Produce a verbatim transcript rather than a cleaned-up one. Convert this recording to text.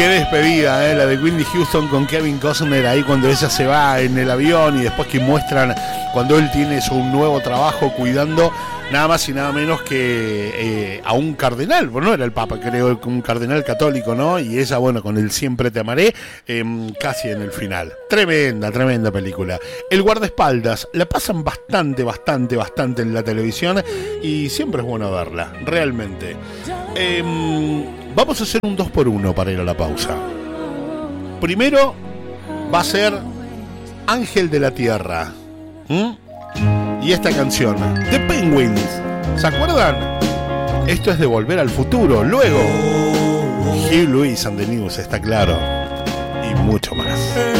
Qué despedida, ¿eh? La de Whitney Houston con Kevin Costner ahí cuando ella se va en el avión y después que muestran cuando él tiene su nuevo trabajo cuidando nada más y nada menos que eh, a un cardenal, bueno, no era el Papa, creo, un cardenal católico, ¿no? Y ella, bueno, con el Siempre te amaré, eh, casi en el final. Tremenda, tremenda película. El guardaespaldas, la pasan bastante, bastante, bastante en la televisión y siempre es bueno verla, realmente. Eh, vamos a hacer un dos por uno para ir a la pausa. Primero va a ser Ángel de la Tierra. ¿Mm? Y esta canción, The Penguins, ¿se acuerdan? Esto es de Volver al Futuro. Luego, Hugh Lewis and the News, está claro. Y mucho más.